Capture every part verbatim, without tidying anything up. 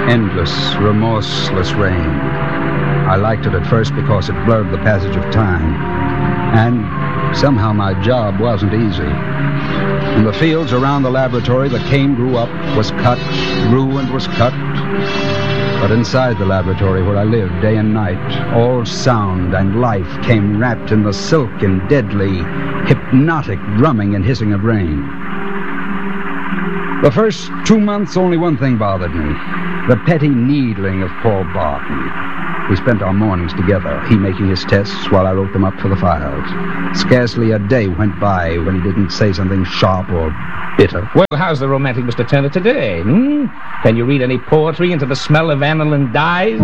endless, remorseless rain. I liked it at first because it blurred the passage of time. And somehow my job wasn't easy. In the fields around the laboratory, the cane grew up, was cut, grew and was cut. But inside the laboratory where I lived day and night, all sound and life came wrapped in the silken, deadly, hypnotic drumming and hissing of rain. The first two months, only one thing bothered me. The petty needling of Paul Barton. We spent our mornings together, he making his tests while I wrote them up for the files. Scarcely a day went by when he didn't say something sharp or bitter. Well, how's the romantic Mister Turner today, hmm? Can you read any poetry into the smell of aniline dyes?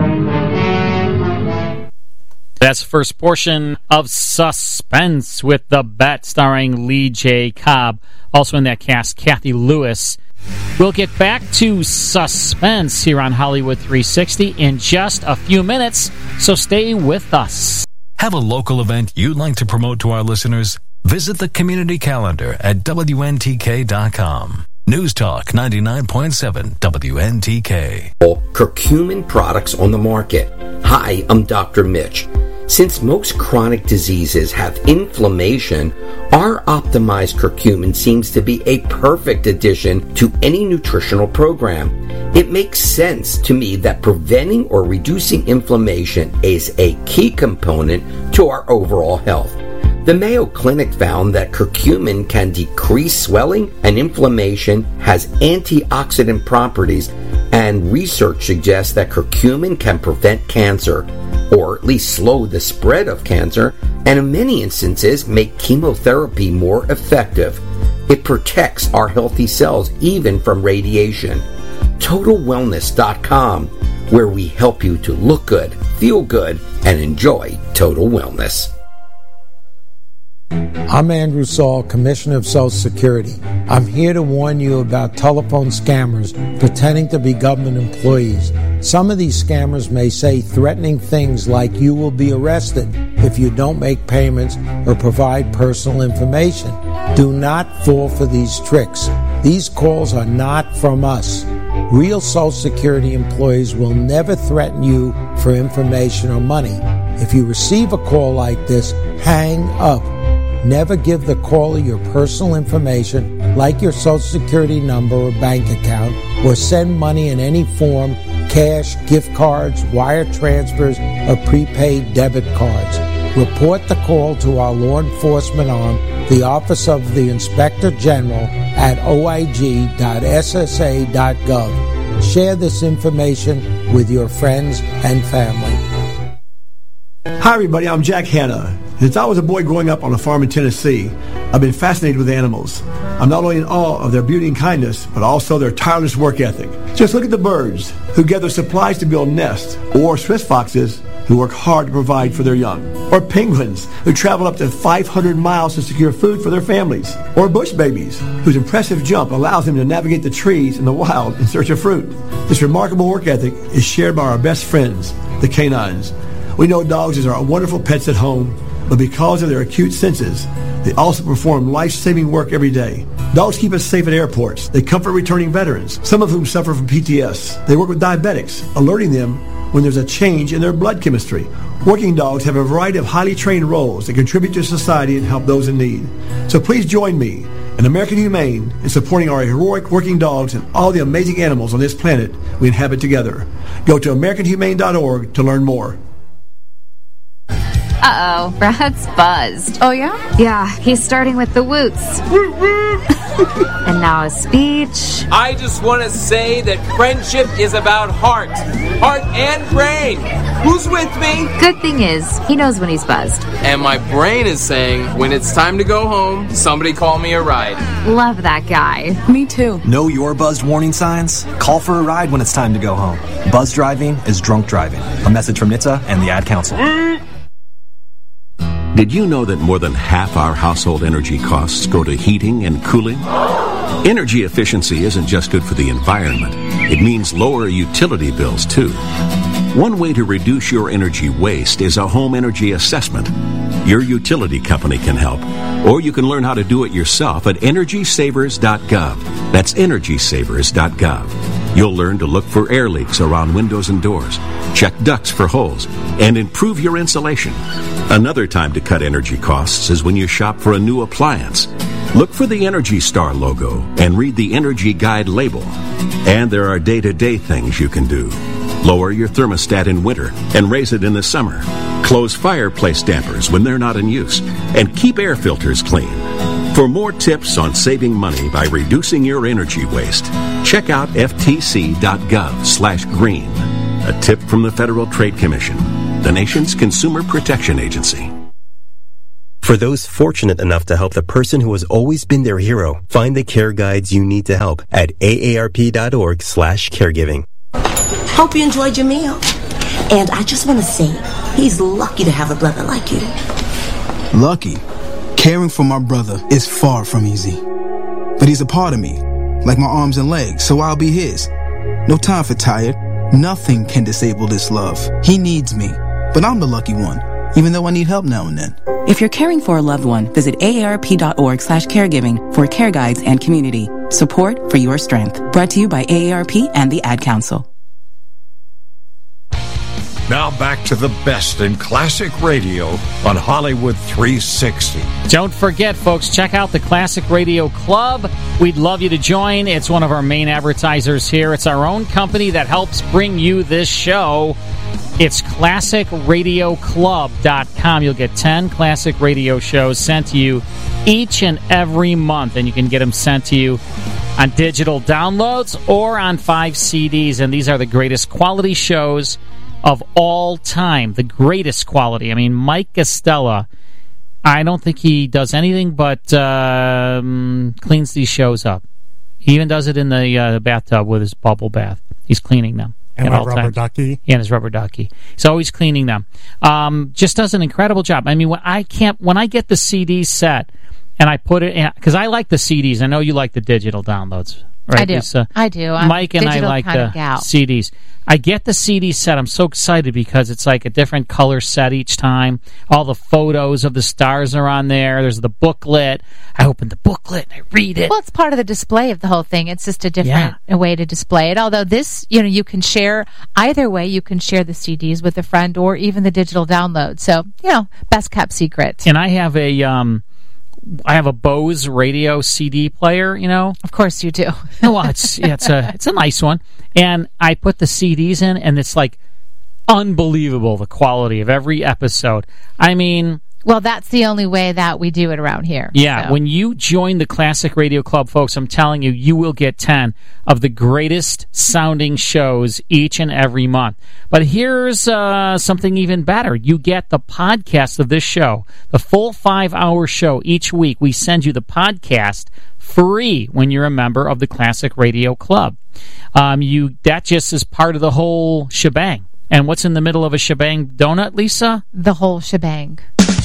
That's the first portion of Suspense with The Bet, starring Lee J. Cobb. Also in that cast, Kathy Lewis. We'll get back to Suspense here on Hollywood three sixty in just a few minutes, so stay with us. Have a local event you'd like to promote to our listeners? Visit the community calendar at W N T K dot com. News Talk ninety-nine point seven W N T K. Curcumin products on the market. Hi, I'm Doctor Mitch. Since most chronic diseases have inflammation, our optimized curcumin seems to be a perfect addition to any nutritional program. It makes sense to me that preventing or reducing inflammation is a key component to our overall health. The Mayo Clinic found that curcumin can decrease swelling and inflammation, has antioxidant properties, and research suggests that curcumin can prevent cancer, or at least slow the spread of cancer, and in many instances make chemotherapy more effective. It protects our healthy cells even from radiation. Total Wellness dot com, where we help you to look good, feel good, and enjoy total wellness. I'm Andrew Saul, Commissioner of Social Security. I'm here to warn you about telephone scammers pretending to be government employees. Some of these scammers may say threatening things like you will be arrested if you don't make payments or provide personal information. Do not fall for these tricks. These calls are not from us. Real Social Security employees will never threaten you for information or money. If you receive a call like this, hang up. Never give the caller your personal information, like your Social Security number or bank account, or send money in any form, cash, gift cards, wire transfers, or prepaid debit cards. Report the call to our law enforcement arm, the Office of the Inspector General, at O I G dot S S A dot gov. Share this information with your friends and family. Hi everybody, I'm Jack Hanna. Since I was a boy growing up on a farm in Tennessee, I've been fascinated with animals. I'm not only in awe of their beauty and kindness, but also their tireless work ethic. Just look at the birds who gather supplies to build nests, or Swiss foxes who work hard to provide for their young, or penguins who travel up to five hundred miles to secure food for their families, or bush babies whose impressive jump allows them to navigate the trees in the wild in search of fruit. This remarkable work ethic is shared by our best friends, the canines. We know dogs are wonderful pets at home, but because of their acute senses, they also perform life-saving work every day. Dogs keep us safe at airports. They comfort returning veterans, some of whom suffer from P T S. They work with diabetics, alerting them when there's a change in their blood chemistry. Working dogs have a variety of highly trained roles that contribute to society and help those in need. So please join me and American Humane in supporting our heroic working dogs and all the amazing animals on this planet we inhabit together. Go to American Humane dot org to learn more. Uh-oh, Brad's buzzed. Oh, yeah? Yeah, he's starting with the woots. And now a speech. I just want to say that friendship is about heart. Heart and brain. Who's with me? Good thing is, he knows when he's buzzed. And my brain is saying, when it's time to go home, somebody call me a ride. Love that guy. Me too. Know your buzzed warning signs? Call for a ride when it's time to go home. Buzz driving is drunk driving. A message from N H T S A and the Ad Council. Did you know that more than half our household energy costs go to heating and cooling? Energy efficiency isn't just good for the environment. It means lower utility bills, too. One way to reduce your energy waste is a home energy assessment. Your utility company can help, or you can learn how to do it yourself at energy savers dot gov. That's energy savers dot gov. You'll learn to look for air leaks around windows and doors, check ducts for holes, and improve your insulation. Another time to cut energy costs is when you shop for a new appliance. Look for the Energy Star logo and read the Energy Guide label. And there are day-to-day things you can do. Lower your thermostat in winter and raise it in the summer. Close fireplace dampers when they're not in use. And keep air filters clean. For more tips on saving money by reducing your energy waste, check out ftc.gov slash green. A tip from the Federal Trade Commission, the nation's consumer protection agency. For those fortunate enough to help the person who has always been their hero, find the care guides you need to help at aarp.org slash caregiving. Hope you enjoyed your meal. And I just want to say, he's lucky to have a brother like you. Lucky? Caring for my brother is far from easy. But he's a part of me, like my arms and legs, so I'll be his. No time for tired. Nothing can disable this love. He needs me, but I'm the lucky one, even though I need help now and then. If you're caring for a loved one, visit aarp.org slash caregiving for care guides and community. Support for your strength. Brought to you by A A R P and the Ad Council. Now back to the best in classic radio on Hollywood three sixty. Don't forget, folks, check out the Classic Radio Club. We'd love you to join. It's one of our main advertisers here. It's our own company that helps bring you this show. It's classic radio club dot com. You'll get ten classic radio shows sent to you each and every month, and you can get them sent to you on digital downloads or on five C Ds. And these are the greatest quality shows of all time, the greatest quality. I mean, Mike Costella, I don't think he does anything but um, cleans these shows up. He even does it in the uh, bathtub with his bubble bath. He's cleaning them. And at my all rubber times. ducky. Yeah, and his rubber ducky. He's always cleaning them. Um, just does an incredible job. I mean, when I can't, when I get the C D set and I put it in, because I like the C Ds. I know you like the digital downloads. Right, I do. Lisa? I do. I'm Mike and I like the gal. C Ds. I get the C D set. I'm so excited because it's like a different color set each time. All the photos of the stars are on there. There's the booklet. I open the booklet and I read it. Well, it's part of the display of the whole thing. It's just a different Yeah. way to display it. Although this, you know, you can share either way. You can share the C Ds with a friend or even the digital download. So, you know, best kept secret. And I have a um, I have a Bose radio C D player. You know, of course you do. Well, it's yeah, it's a it's a nice one, and I put the C Ds in, and it's like unbelievable the quality of every episode. I mean. Well, that's the only way that we do it around here. Yeah, so. When you join the Classic Radio Club, folks, I'm telling you, you will get ten of the greatest sounding shows each and every month. But here's uh, something even better. You get the podcast of this show, the full five-hour show each week. We send you the podcast free when you're a member of the Classic Radio Club. Um, you that just is part of the whole shebang. And what's in the middle of a shebang donut, Lisa? The whole shebang.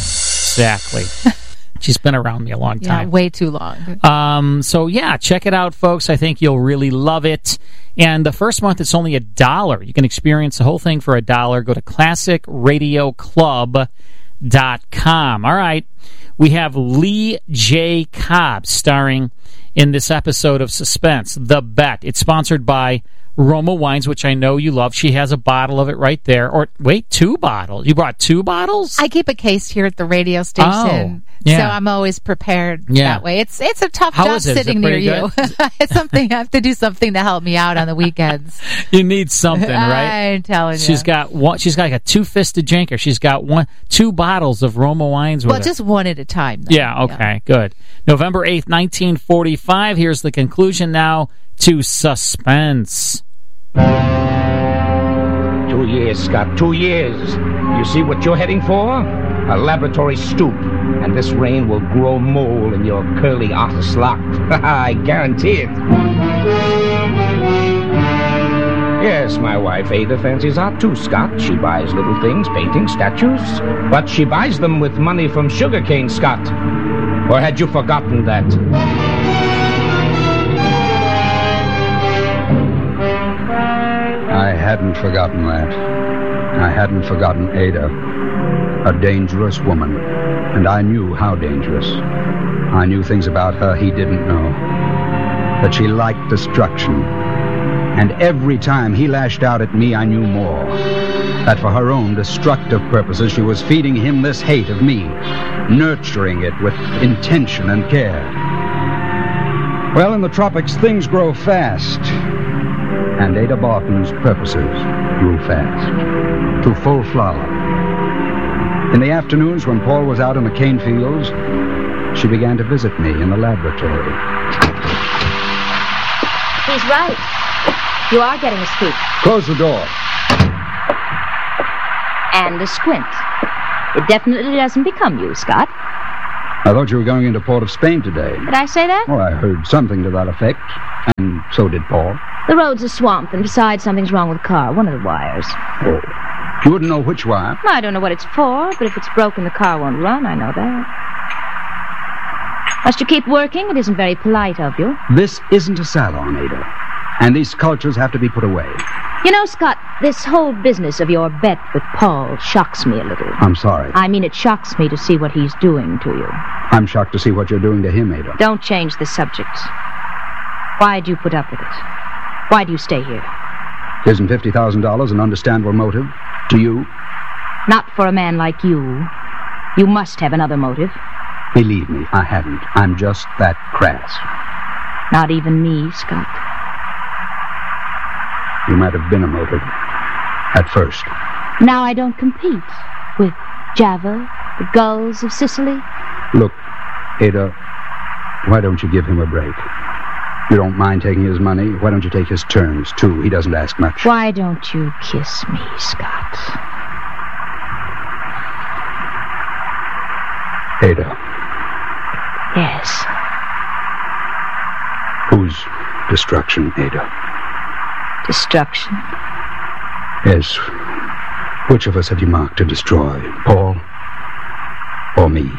Exactly. She's been around me a long time. Yeah, way too long. Um, so, yeah, check it out, folks. I think you'll really love it. And the first month, it's only a dollar. You can experience the whole thing for a dollar. Go to classic radio club dot com. All right. We have Lee J. Cobb starring in this episode of Suspense, The Bet. It's sponsored by Roma Wines, which I know you love. She has a bottle of it right there. Or, wait, two bottles. You brought two bottles? I keep a case here at the radio station. Oh, yeah. So I'm always prepared Yeah. that way. It's it's a tough How job is it? Is it sitting near pretty you. It's something I have to do something to help me out on the weekends. You need something, right? I'm telling you. She's got one. She's got like a two-fisted drinker. She's got one, two bottles of Roma Wines with Well, her. just one at a time. Though. Yeah. Okay. Good. November eighth, nineteen forty-five. Here's the conclusion now to Suspense. Two years, Scott, two years. You see what you're heading for? A laboratory stoop. And this rain will grow mole in your curly artist lock. I guarantee it. Yes, my wife Ada fancies art too, Scott. She buys little things, paintings, statues. But she buys them with money from sugarcane, Scott. Or had you forgotten that? I hadn't forgotten that. I hadn't forgotten Ada, a dangerous woman, and I knew how dangerous. I knew things about her he didn't know. That she liked destruction, And every time he lashed out at me, I knew more. That for her own destructive purposes, she was feeding him this hate of me, nurturing it with intention and care. Well, in the tropics, things grow fast. And Ada Barton's purposes grew fast, to full flower. In the afternoons, when Paul was out in the cane fields, she began to visit me in the laboratory. He's right. You are getting a scoop. Close the door. And a squint. It definitely doesn't become you, Scott. I thought you were going into Port of Spain today. Did I say that? Well, I heard something to that effect, and so did Paul. The roads are swamped, and besides, something's wrong with the car. One of the wires. Oh. You wouldn't know which wire? I don't know what it's for, but if it's broken, the car won't run. I know that. Must you keep working? It isn't very polite of you. This isn't a salon, Ada. And these sculptures have to be put away. You know, Scott, this whole business of your bet with Paul shocks me a little. I'm sorry. I mean, it shocks me to see what he's doing to you. I'm shocked to see what you're doing to him, Ada. Don't change the subject. Why do you put up with it? Why do you stay here? Isn't fifty thousand dollars an understandable motive to you? Not for a man like you. You must have another motive. Believe me, I haven't. I'm just that crass. Not even me, Scott. You might have been a motive. At first. Now I don't compete with Java, the gulls of Sicily. Look, Ada, why don't you give him a break? You don't mind taking his money. Why don't you take his turns, too? He doesn't ask much. Why don't you kiss me, Scott? Ada. Yes. Whose destruction, Ada? Destruction? Yes. Which of us have you marked to destroy? Paul or me?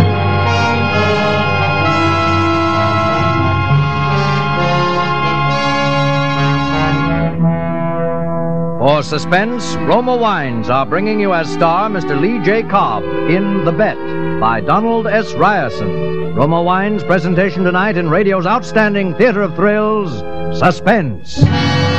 For Suspense, Roma Wines are bringing you as star Mister Lee J. Cobb in The Bet by Donald S. Ryerson. Roma Wines' presentation tonight in radio's outstanding theater of thrills, Suspense.